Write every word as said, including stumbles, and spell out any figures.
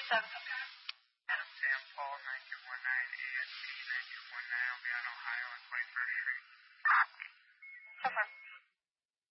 seven. Adam Sam Paul, nine two one nine, A S P nine two one nine, I'll be on Ohio on twenty-first Street.